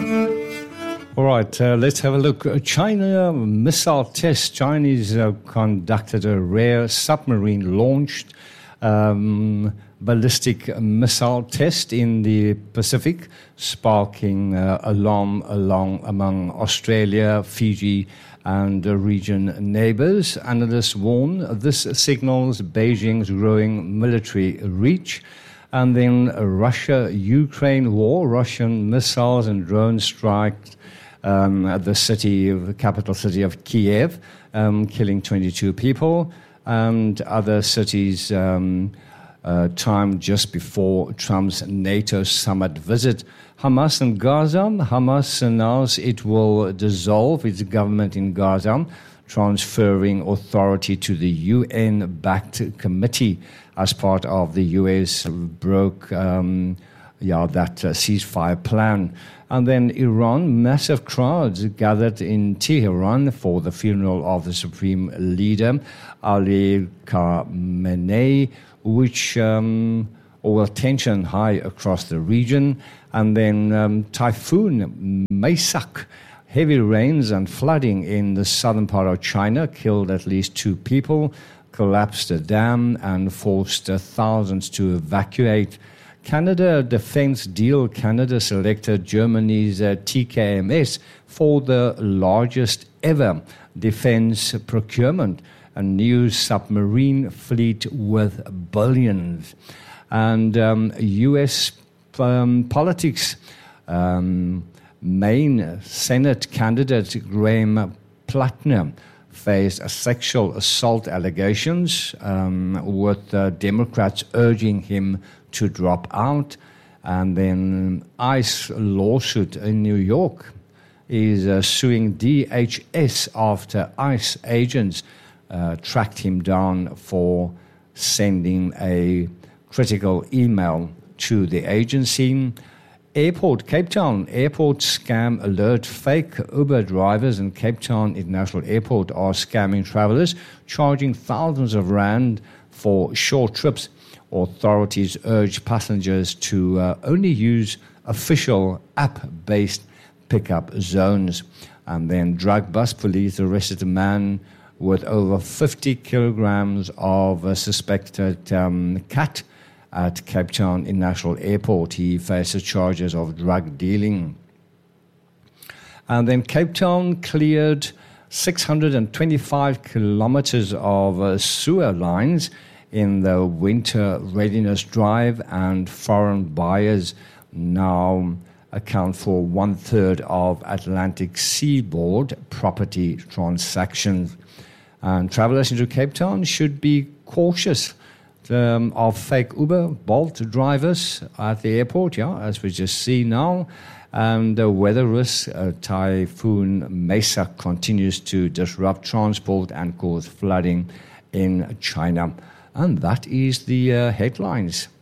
All right, let's have a look. China missile test. Chinese conducted a rare submarine-launched ballistic missile test in the Pacific, sparking alarm among Australia, Fiji, and region neighbors. Analysts warn this signals Beijing's growing military reach. And then Russia-Ukraine war, Russian missiles and drones strike the capital city of Kiev, killing 22 people, and other cities timed just before Trump's NATO summit visit. Hamas in Gaza. Hamas announced it will dissolve its government in Gaza, transferring authority to the UN-backed committee as part of the U.S. broke that ceasefire plan. And then Iran, massive crowds gathered in Tehran for the funeral of the supreme leader, Ali Khamenei, which tension high across the region. And then Typhoon Maisak, heavy rains and flooding in the southern part of China killed at least 2 people, collapsed a dam and forced thousands to evacuate. Canada defense deal. Canada selected Germany's TKMS for the largest ever defense procurement, a new submarine fleet with billions. And U.S. politics. Maine Senate candidate Graham Plattner faced sexual assault allegations, with Democrats urging him to drop out. And then ICE lawsuit in New York is suing DHS after ICE agents tracked him down for sending a critical email to the agency. Cape Town Airport scam alert. Fake Uber drivers in Cape Town International Airport are scamming travelers, charging thousands of rand for short trips. Authorities urge passengers to only use official app-based pickup zones. And then drug bust. Police arrested a man with over 50 kilograms of suspected cat at Cape Town International Airport. He faces charges of drug dealing. And then Cape Town cleared 625 kilometers of sewer lines in the winter readiness drive, and foreign buyers now account for 1/3 of Atlantic seaboard property transactions. And travelers into Cape Town should be cautious of fake Uber, Bolt drivers at the airport, as we just see now. And the weather risk, Typhoon Mesa continues to disrupt transport and cause flooding in China. And that is the headlines.